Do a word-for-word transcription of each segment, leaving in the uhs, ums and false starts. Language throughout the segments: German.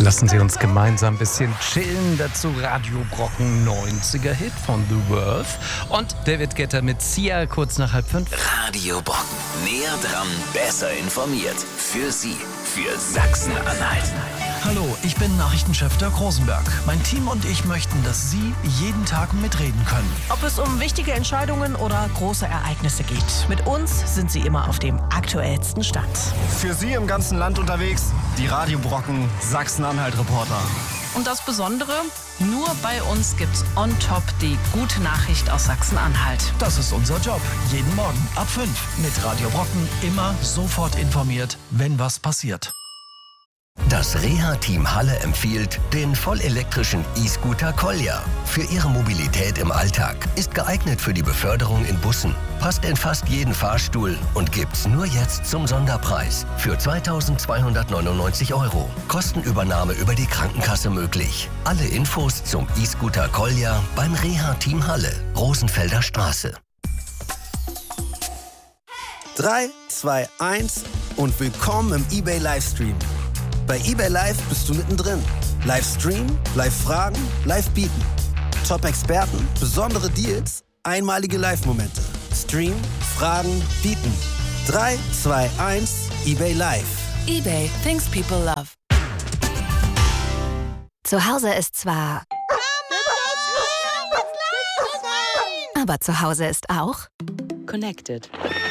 Lassen Sie uns gemeinsam ein bisschen chillen. Dazu Radio Brocken neunziger Hit von The Verve und David Guetta mit Sia kurz nach halb fünf. Radio Brocken. Näher dran, besser informiert. Für Sie, für Sachsen-Anhalt. Hallo, ich bin Nachrichtenchef Dirk Rosenberg. Mein Team und ich möchten, dass Sie jeden Tag mitreden können. Ob es um wichtige Entscheidungen oder große Ereignisse geht. Mit uns sind Sie immer auf dem aktuellsten Stand. Für Sie im ganzen Land unterwegs, die Radio Brocken Sachsen-Anhalt-Reporter. Und das Besondere? Nur bei uns gibt's on top die gute Nachricht aus Sachsen-Anhalt. Das ist unser Job. Jeden Morgen ab fünf mit Radio Brocken immer sofort informiert, wenn was passiert. Das Reha-Team Halle empfiehlt den vollelektrischen E-Scooter Kolja. Für Ihre Mobilität im Alltag. Ist geeignet für die Beförderung in Bussen. Passt in fast jeden Fahrstuhl und gibt's nur jetzt zum Sonderpreis. Für zweitausendzweihundertneunundneunzig Euro. Kostenübernahme über die Krankenkasse möglich. Alle Infos zum E-Scooter Kolja beim Reha-Team Halle. Rosenfelder Straße. drei, zwei, eins und willkommen im eBay Livestream. Bei eBay Live bist du mittendrin. Livestream, Live-Fragen, Live-Bieten. Top-Experten, besondere Deals, einmalige Live-Momente. Stream, Fragen, Bieten. drei, zwei, eins, eBay Live. eBay, things people love. Zu Hause ist zwar... Aber zu Hause ist auch... Connected.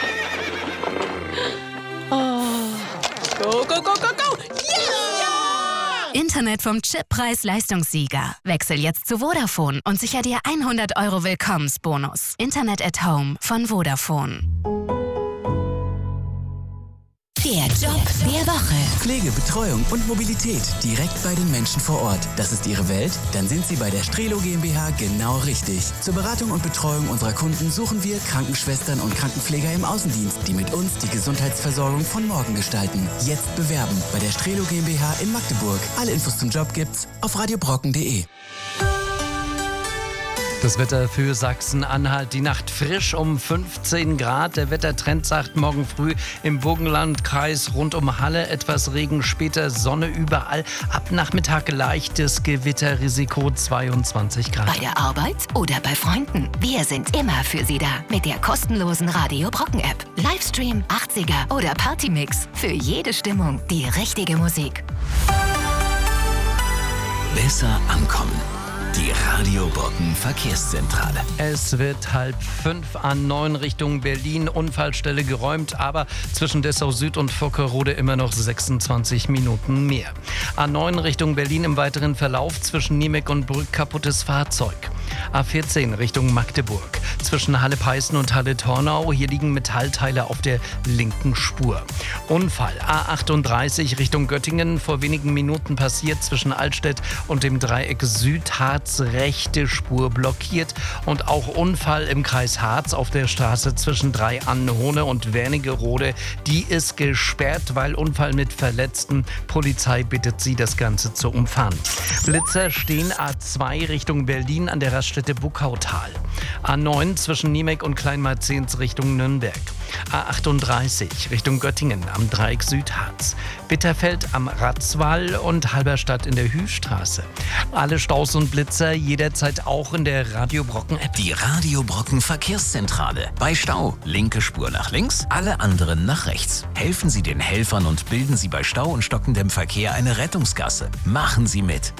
Oh. Go, go, go, go, go! Yeah! Internet vom Chippreis-Leistungssieger. Wechsel jetzt zu Vodafone und sicher dir hundert Euro Willkommensbonus. Internet at Home von Vodafone. Der Job der Woche. Pflege, Betreuung und Mobilität direkt bei den Menschen vor Ort. Das ist Ihre Welt? Dann sind Sie bei der Strelo GmbH genau richtig. Zur Beratung und Betreuung unserer Kunden suchen wir Krankenschwestern und Krankenpfleger im Außendienst, die mit uns die Gesundheitsversorgung von morgen gestalten. Jetzt bewerben bei der Strelo GmbH in Magdeburg. Alle Infos zum Job gibt's auf radiobrocken punkt de. Das Wetter für Sachsen-Anhalt. Die Nacht frisch um fünfzehn Grad. Der Wettertrend sagt morgen früh im Burgenlandkreis rund um Halle etwas Regen, später Sonne überall. Ab Nachmittag leichtes Gewitterrisiko, zweiundzwanzig Grad. Bei der Arbeit oder bei Freunden. Wir sind immer für Sie da. Mit der kostenlosen Radio Brocken App. Livestream, achtziger oder Partymix. Für jede Stimmung die richtige Musik. Besser ankommen. Die Radio Brocken Verkehrszentrale. Es wird halb fünf an neun Richtung Berlin. Unfallstelle geräumt, aber zwischen Dessau Süd und Vockerode immer noch sechsundzwanzig Minuten mehr. A neun Richtung Berlin im weiteren Verlauf zwischen Niemek und Brück kaputtes Fahrzeug. A vierzehn Richtung Magdeburg. Zwischen Halle-Peißen und Halle-Tornau. Hier liegen Metallteile auf der linken Spur. Unfall A achtunddreißig Richtung Göttingen. Vor wenigen Minuten passiert zwischen Altstedt und dem Dreieck Südharz. Rechte Spur blockiert. Und auch Unfall im Kreis Harz auf der Straße zwischen Drei-Annhohne und Wernigerode. Die ist gesperrt, weil Unfall mit Verletzten. Polizei bittet sie, das Ganze zu umfahren. Blitzer stehen A zwei Richtung Berlin an der Raststätte Buckautal. A neun zwischen Niemek und Kleinmarzens Richtung Nürnberg. A achtunddreißig Richtung Göttingen am Dreieck Südharz. Bitterfeld am Ratzwall und Halberstadt in der Hüstraße. Alle Staus und Blitzer jederzeit auch in der Radio Brocken App. Die Radio Brocken Verkehrszentrale. Bei Stau linke Spur nach links, alle anderen nach rechts. Helfen Sie den Helfern und bilden Sie bei Stau und stockendem Verkehr eine Rettungsgasse. Machen Sie mit.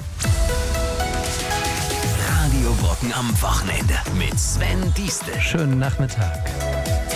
Radio Brocken am Wochenende mit Sven Diestel. Schönen Nachmittag.